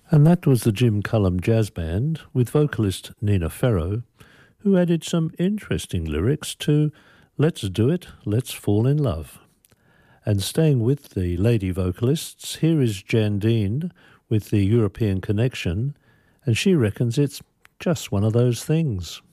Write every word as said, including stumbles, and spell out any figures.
And that was the Jim Cullum Jazz Band with vocalist Nina Ferro, who added some interesting lyrics to Let's Do It, Let's Fall in Love. And staying with the lady vocalists, here is Jandine with the European Connection, and she reckons it's just one of those things.